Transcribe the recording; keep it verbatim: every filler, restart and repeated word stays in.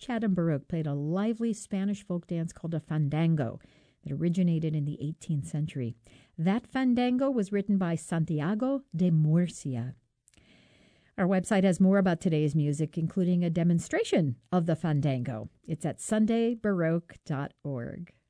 Chatham Baroque played a lively Spanish folk dance called a fandango that originated in the eighteenth century. That fandango was written by Santiago de Murcia. Our website has more about today's music, including a demonstration of the fandango. It's at sunday baroque dot org.